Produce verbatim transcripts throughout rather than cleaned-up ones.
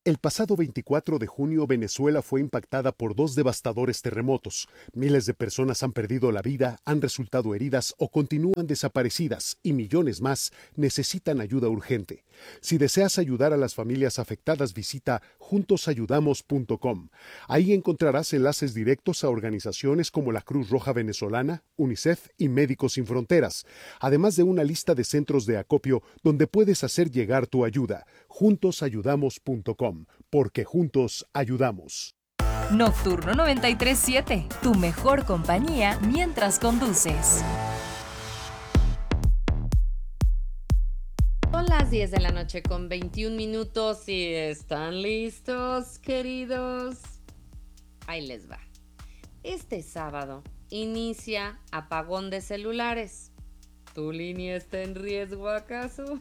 El pasado veinticuatro de junio, Venezuela fue impactada por dos devastadores terremotos. Miles de personas han perdido la vida, han resultado heridas o continúan desaparecidas y millones más necesitan ayuda urgente. Si deseas ayudar a las familias afectadas, visita juntos ayudamos punto com. Ahí encontrarás enlaces directos a organizaciones como la Cruz Roja Venezolana, UNICEF y Médicos Sin Fronteras, además de una lista de centros de acopio donde puedes hacer llegar tu ayuda. juntos ayudamos punto com. Porque juntos ayudamos. Nocturno noventa y tres punto siete, tu mejor compañía mientras conduces. Son las diez de la noche con veintiún minutos y ¿están listos, queridos? Ahí les va. Este sábado inicia apagón de celulares. ¿Tu línea está en riesgo acaso?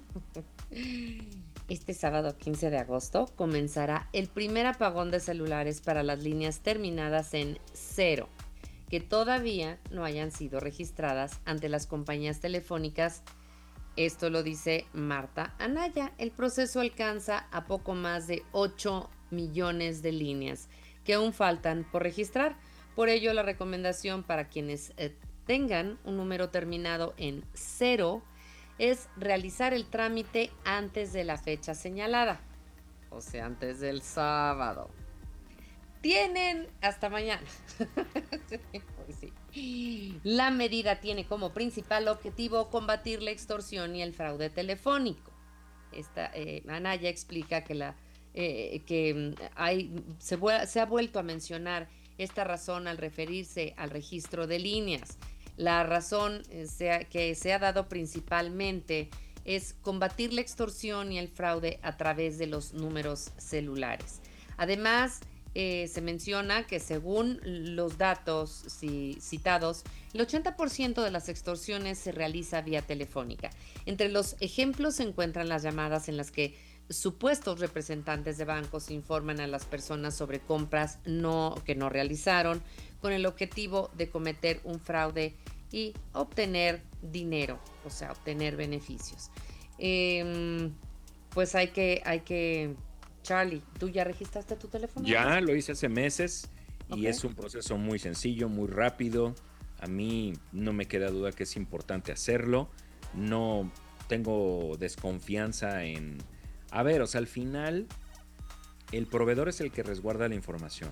Este sábado quince de agosto comenzará el primer apagón de celulares para las líneas terminadas en cero, que todavía no hayan sido registradas ante las compañías telefónicas. Esto lo dice Marta Anaya. El proceso alcanza a poco más de ocho millones de líneas que aún faltan por registrar. Por ello, la recomendación para quienes eh, tengan un número terminado en cero es realizar el trámite antes de la fecha señalada, o sea, antes del sábado. Tienen hasta mañana. Pues sí. La medida tiene como principal objetivo combatir la extorsión y el fraude telefónico. Esta, eh, Anaya explica que, la, eh, que hay, se, se ha vuelto a mencionar esta razón al referirse al registro de líneas. La razón sea, que se ha dado principalmente es combatir la extorsión y el fraude a través de los números celulares. Además, eh, se menciona que según los datos si, citados, el ochenta por ciento de las extorsiones se realiza vía telefónica. Entre los ejemplos se encuentran las llamadas en las que supuestos representantes de bancos informan a las personas sobre compras no, que no realizaron, con el objetivo de cometer un fraude y obtener dinero, o sea, obtener beneficios. Eh, pues hay que, hay que, Charlie, ¿tú ya registraste tu teléfono? Ya lo hice hace meses y Okay. Es un proceso muy sencillo, muy rápido. A mí no me queda duda que es importante hacerlo. No tengo desconfianza en... A ver, o sea, al final el proveedor es el que resguarda la información.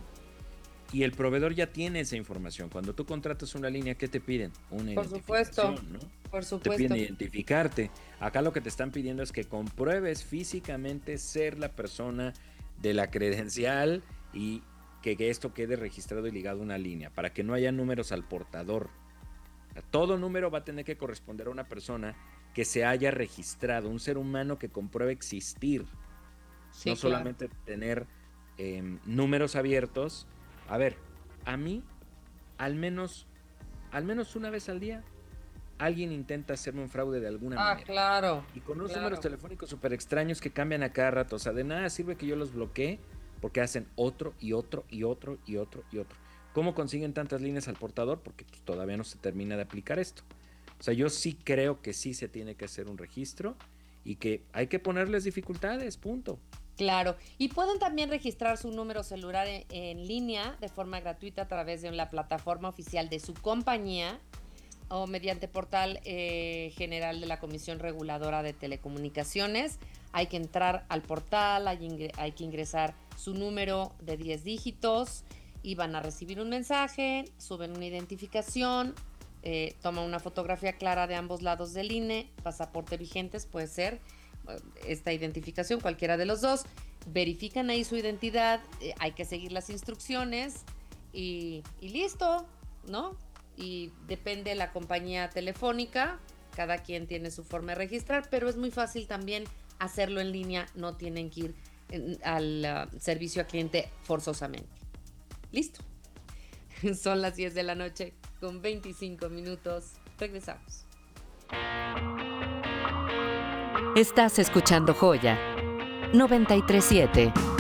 Y el proveedor ya tiene esa información. Cuando tú contratas una línea, ¿qué te piden? Una Por identificación, supuesto, ¿no? por Te supuesto. piden identificarte. Acá lo que te están pidiendo es que compruebes físicamente ser la persona de la credencial y que esto quede registrado y ligado a una línea, para que no haya números al portador. Todo número va a tener que corresponder a una persona que se haya registrado, un ser humano que compruebe existir. Sí, no claro. solamente tener eh, números abiertos. A ver, a mí, al menos, al menos una vez al día, alguien intenta hacerme un fraude de alguna Ah, manera. claro. Y con unos claro. números telefónicos súper extraños que cambian a cada rato. O sea, de nada sirve que yo los bloquee porque hacen otro y otro y otro y otro y otro. ¿Cómo consiguen tantas líneas al portador? Porque pues, todavía no se termina de aplicar esto. O sea, yo sí creo que sí se tiene que hacer un registro y que hay que ponerles dificultades, punto. Claro, y pueden también registrar su número celular en, en línea de forma gratuita a través de la plataforma oficial de su compañía o mediante portal eh, general de la Comisión Reguladora de Telecomunicaciones. Hay que entrar al portal, hay, ingre- hay que ingresar su número de diez dígitos y van a recibir un mensaje, suben una identificación, eh, toman una fotografía clara de ambos lados del I N E, pasaporte vigentes, puede ser esta identificación, cualquiera de los dos, verifican ahí su identidad, eh, hay que seguir las instrucciones y, y listo, ¿no? Y depende de la compañía telefónica, cada quien tiene su forma de registrar, pero es muy fácil también hacerlo en línea, no tienen que ir en, al uh, servicio al cliente forzosamente. Listo. Son las diez de la noche con veinticinco minutos. Regresamos. Estás escuchando Joya noventa y tres punto siete.